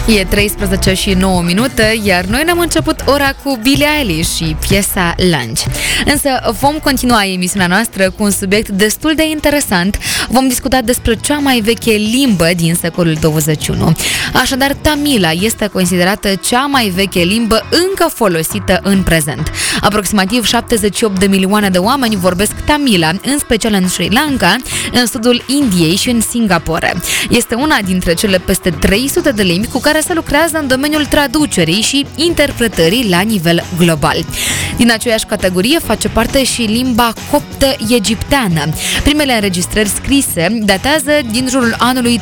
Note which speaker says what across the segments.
Speaker 1: E 13 și 9 minute, iar noi ne-am început ora cu Billie Eilish și piesa Lunch. Însă vom continua emisiunea noastră cu un subiect destul de interesant. Vom discuta despre cea mai veche limbă din secolul 21. Așadar, tamila este considerată cea mai veche limbă încă folosită în prezent. Aproximativ 78 de milioane de oameni vorbesc tamila, în special în Sri Lanka, în sudul Indiei și în Singapore. Este una dintre cele peste 300 de limbi cu care se lucrează în domeniul traducerii și interpretării la nivel global. Din aceeași categorie face parte și limba coptă egipteană. Primele înregistrări scrise datează din jurul anului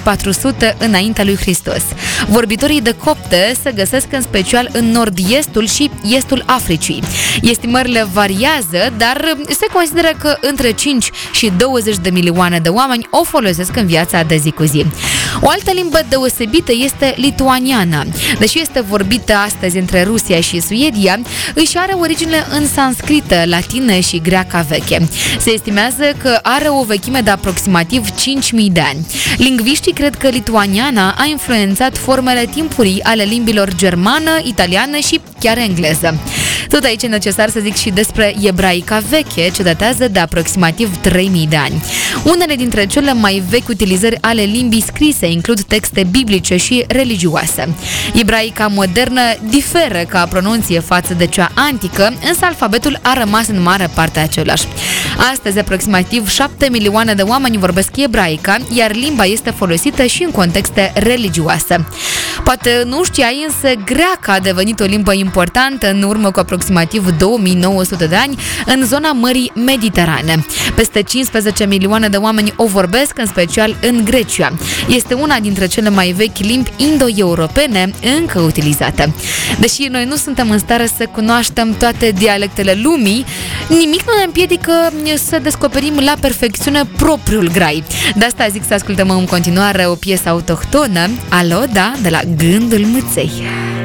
Speaker 1: 3400 înaintea lui Hristos. Vorbitorii de coptă se găsesc în special în nord-estul și estul Africii. Estimările variază, dar se consideră că între 5 și 20 de milioane de oameni o folosesc în viața de zi cu zi. O altă limbă deosebită este lituaniana. Deși este vorbită astăzi între Rusia și Suedia, își are origine în sanscrită, latină și greaca veche. Se estimează că are o vechime de aproximativ 5.000 de ani. Lingviștii cred că lituaniana a influențat formele timpurii ale limbilor germană, italiană și chiar engleză. Tot aici e necesar să zic și despre ebraica veche, ce datează de aproximativ 3.000 de ani. Unele dintre cele mai vechi utilizări ale limbii scrise includ texte biblice și religioase. Ebraica modernă diferă ca pronunție față de cea antică, însă alfabetul a rămas în mare parte același. Astăzi, aproximativ 7 milioane de oameni vorbesc ebraica, iar limba este folosită și în contexte religioase. Poate nu știai, însă greaca a devenit o limbă importantă în urmă cu aproximativ 2900 de ani în zona Mării Mediterane. Peste 15 milioane de oameni o vorbesc, în special în Grecia. Este una dintre cele mai vechi limbi indo-europene încă utilizate. Deși noi nu suntem în stare să cunoaștem toate dialectele lumii, nimic nu ne împiedică să descoperim la perfecțiune propriul grai. De asta zic să ascultăm în continuare o piesă autohtonă, Aloda, de la Gândul Mâței.